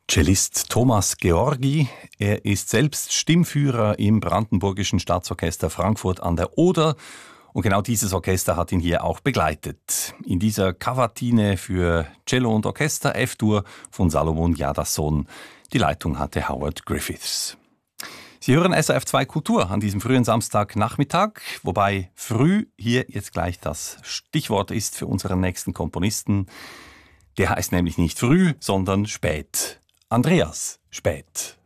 Cellist Thomas Georgi. Er ist selbst Stimmführer im Brandenburgischen Staatsorchester Frankfurt an der Oder. Und genau dieses Orchester hat ihn hier auch begleitet. In dieser Cavatine für Cello und Orchester F-Dur von Salomon Jadassohn. Die Leitung hatte Howard Griffiths. Sie hören SRF 2 Kultur an diesem frühen Samstagnachmittag, wobei früh hier jetzt gleich das Stichwort ist für unseren nächsten Komponisten. Der heißt nämlich nicht früh, sondern spät. Andreas Späth.